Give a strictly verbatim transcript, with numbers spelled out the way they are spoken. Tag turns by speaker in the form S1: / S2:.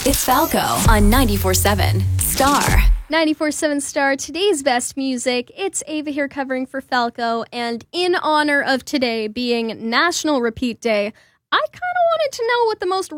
S1: It's Falco on ninety-four seven Star.
S2: ninety-four seven Star, today's best music. It's Ava here covering for Falco, and in honor of today being National Repeat Day, I kind of wanted to know what the most